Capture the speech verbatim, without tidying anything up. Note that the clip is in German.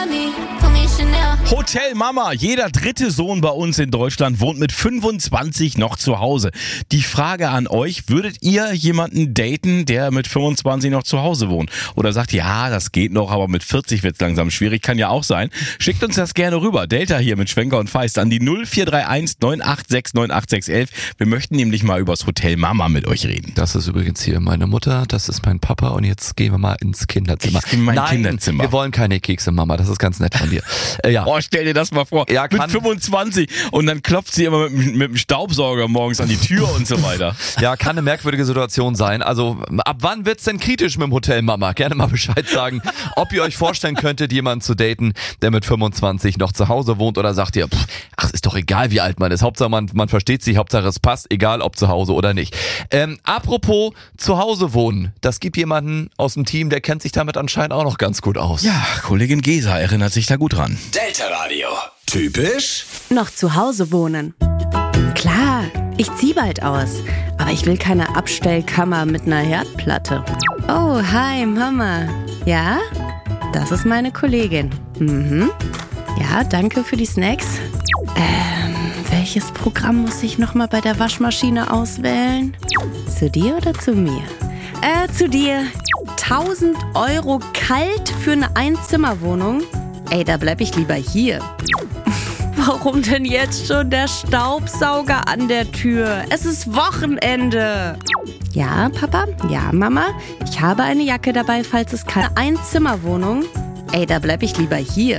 Hotel Mama. Jeder dritte Sohn bei uns in Deutschland wohnt mit fünfundzwanzig noch zu Hause. Die Frage an euch, würdet ihr jemanden daten, der mit fünfundzwanzig noch zu Hause wohnt? Oder sagt, ja, das geht noch, aber mit vierzig wird's langsam schwierig, kann ja auch sein. Schickt uns das gerne rüber. Delta hier mit Schwenker und Feist an die null vier drei eins neun acht sechs neun acht sechs eins eins. Wir möchten nämlich mal übers Hotel Mama mit euch reden. Das ist übrigens hier meine Mutter, das ist mein Papa und jetzt gehen wir mal ins Kinderzimmer. Ich in mein Nein, Kinderzimmer. Wir wollen keine Kekse, Mama, das ist ganz nett von dir. Äh, ja. Oh, stell dir das mal vor, Ja, mit kann- fünfundzwanzig und dann klopft sie immer mit, mit dem Staubsauger morgens an die Tür und so weiter. Ja, kann eine merkwürdige Situation sein. Also ab wann wird's denn kritisch mit dem Hotel Mama? Gerne mal Bescheid sagen, ob ihr euch vorstellen könntet, jemanden zu daten, der mit fünfundzwanzig noch zu Hause wohnt, oder sagt ihr, pff, ach, ist doch egal, wie alt man ist. Hauptsache man, man versteht sich, Hauptsache es passt, egal ob zu Hause oder nicht. Ähm, apropos zu Hause wohnen, das gibt jemanden aus dem Team, der kennt sich damit anscheinend auch noch ganz gut aus. Ja, Kollegin Gesa erinnert sich da gut dran. Delta Radio. Typisch? Noch zu Hause wohnen. Klar, ich zieh bald aus, aber ich will keine Abstellkammer mit einer Herdplatte. Oh, hi Mama. Ja? Das ist meine Kollegin. Mhm. Ja, danke für die Snacks. Ähm, welches Programm muss ich nochmal bei der Waschmaschine auswählen? Zu dir oder zu mir? Äh, zu dir. tausend Euro kalt für eine Einzimmerwohnung? Ey, da bleib ich lieber hier. Warum denn jetzt schon der Staubsauger an der Tür? Es ist Wochenende. Ja, Papa? Ja, Mama? Ich habe eine Jacke dabei, falls es keine Einzimmerwohnung. Ey, da bleib ich lieber hier.